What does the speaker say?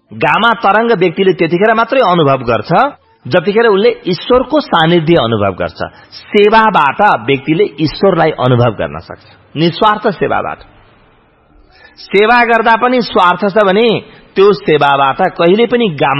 Gamma तरंग व्यक्तिले त्यतिखेर मात्रै अनुभव गर्छ जतिखेर उसले ईश्वरको सानिध्य अनुभव गर्छ। सेवाबाट व्यक्तिले ईश्वरलाई अनुभव गर्न सक्छ, निस्वार्थ सेवाबाट। सेवा गर्दा पनि स्वार्थ छ भने त्यो सेवाबाट कहिले पनि गामा